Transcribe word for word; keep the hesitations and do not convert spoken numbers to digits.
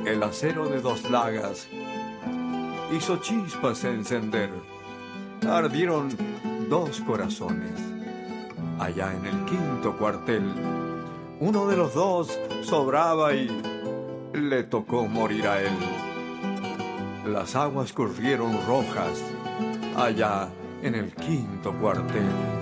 El acero de dos lagas hizo chispas encender. Ardieron dos corazones. Allá en el quinto cuartel, uno de los dos sobraba y le tocó morir a él. Las aguas corrieron rojas allá en el quinto cuartel.